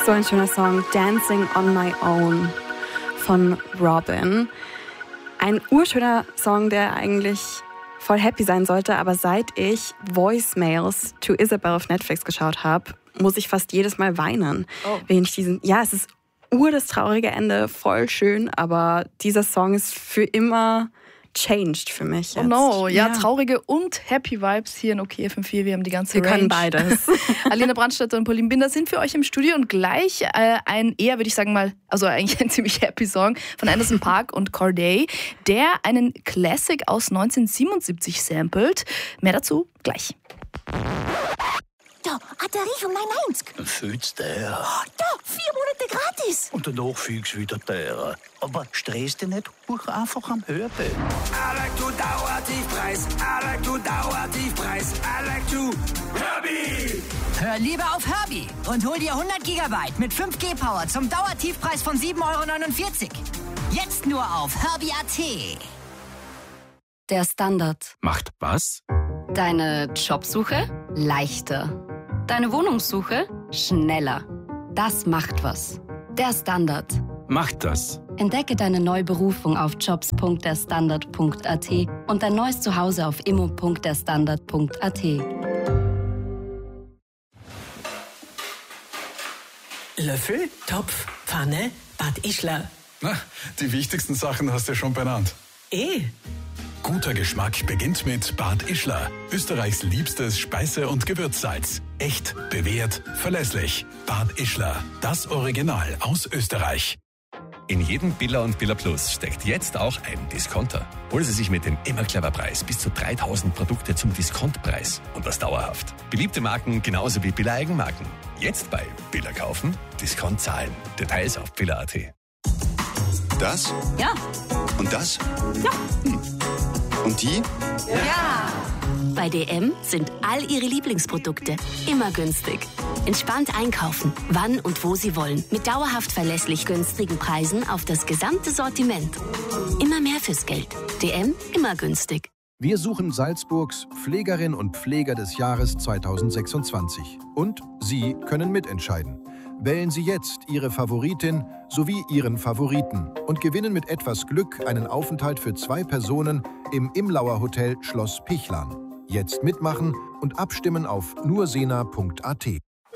So ein schöner Song, Dancing on My Own von Robin. Ein urschöner Song, der eigentlich voll happy sein sollte, aber seit ich Voicemails to Isabel auf Netflix geschaut habe, muss ich fast jedes Mal weinen. Wenn ich es ist das traurige Ende, voll schön, aber dieser Song ist für immer changed für mich jetzt. Oh no, ja, traurige und happy Vibes hier in OKFM4. Wir haben die ganze Wir Range. können beides. Alina Brandstätter und Pauline Binder sind für euch im Studio und gleich ein eher, würde ich sagen mal, also eigentlich ein ziemlich happy Song von Anderson .Paak und Corday, der einen Classic aus 1977 samplet. Mehr dazu gleich. Da, Batterie von mein Einzig. Fühlst der? Da, 4 Monate gratis. Und danach fühlst du wieder der. Aber stress dich nicht, hoch einfach am Hörbild. I like to Dauertiefpreis. I like to Dauertiefpreis. I like to Herbie. Hör lieber auf Herbie und hol dir 100 Gigabyte mit 5G Power zum Dauertiefpreis von 7,49 €. Jetzt nur auf Herbie.at. Der Standard. Macht was? Deine Jobsuche leichter. Deine Wohnungssuche schneller. Das macht was. Der Standard. Macht das. Entdecke deine neue Berufung auf jobs.derstandard.at und dein neues Zuhause auf immo.derstandard.at. Löffel, Topf, Pfanne, Bad Ischler. Na, die wichtigsten Sachen hast du schon benannt. Guter Geschmack beginnt mit Bad Ischler. Österreichs liebstes Speise- und Gewürzsalz. Echt, bewährt, verlässlich. Bad Ischler, das Original aus Österreich. In jedem Billa und Billa Plus steckt jetzt auch ein Discounter. Holen Sie sich mit dem immer clever Preis bis zu 3000 Produkte zum Diskontpreis. Und das dauerhaft. Beliebte Marken genauso wie Billa Eigenmarken. Jetzt bei Billa kaufen, Discount zahlen. Details auf billa.at. Das? Ja. Und das? Ja. Und die? Ja. Bei DM sind all Ihre Lieblingsprodukte immer günstig. Entspannt einkaufen, wann und wo Sie wollen. Mit dauerhaft verlässlich günstigen Preisen auf das gesamte Sortiment. Immer mehr fürs Geld. DM, immer günstig. Wir suchen Salzburgs Pflegerin und Pfleger des Jahres 2026. Und Sie können mitentscheiden. Wählen Sie jetzt Ihre Favoritin sowie Ihren Favoriten und gewinnen mit etwas Glück einen Aufenthalt für 2 Personen im Imlauer Hotel Schloss Pichlan. Jetzt mitmachen und abstimmen auf nursena.at.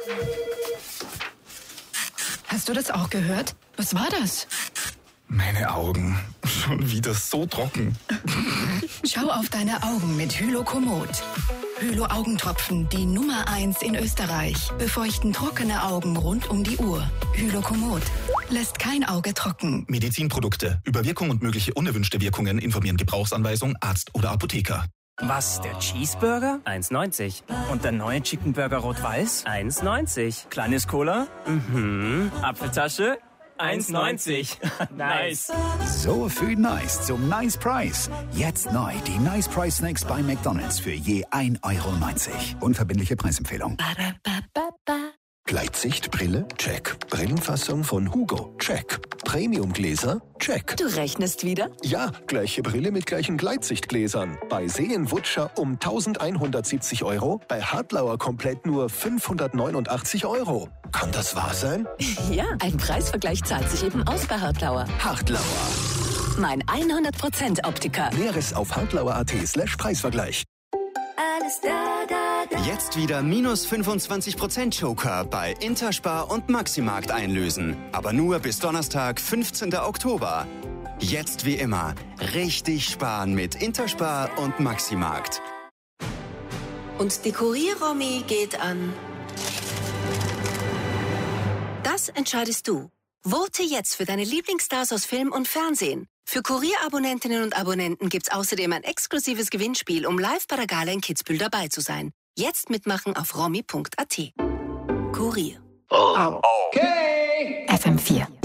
Hast du das auch gehört? Was war das? Meine Augen. Schon wieder so trocken. Schau auf deine Augen mit Hylokomod. Hylo-Augentropfen, die Nummer 1 in Österreich. Befeuchten trockene Augen rund um die Uhr. Hylokomod lässt kein Auge trocken. Medizinprodukte. Über Wirkung und mögliche unerwünschte Wirkungen informieren Gebrauchsanweisung, Arzt oder Apotheker. Was, der Cheeseburger? 1,90. Und der neue Chicken Burger Rot-Weiß? 1,90. Kleines Cola? Apfeltasche? 1,90. Nice. So viel Nice zum Nice Price. Jetzt neu die Nice Price Snacks bei McDonald's für je 1,90 €. Unverbindliche Preisempfehlung. Gleitsichtbrille? Check. Brillenfassung von Hugo? Check. Premiumgläser? Check. Du rechnest wieder? Ja, gleiche Brille mit gleichen Gleitsichtgläsern. Bei Seen-Wutscher um 1.170 €, bei Hartlauer komplett nur 589 €. Kann das wahr sein? Ja, ein Preisvergleich zahlt sich eben aus bei Hartlauer. Hartlauer. Mein 100% Optiker. Näheres auf hartlauer.at/Preisvergleich. Alles da, da, da. Jetzt wieder minus 25% Joker bei Interspar und Maximarkt einlösen. Aber nur bis Donnerstag, 15. Oktober. Jetzt wie immer richtig sparen mit Interspar und Maximarkt. Und die Kurier-Romy geht an... Das entscheidest du. Vote jetzt für deine Lieblingsstars aus Film und Fernsehen. Für Kurier-Abonnentinnen und Abonnenten gibt's außerdem ein exklusives Gewinnspiel, um live bei der Gala in Kitzbühel dabei zu sein. Jetzt mitmachen auf romy.at. Kurier. Okay. FM4.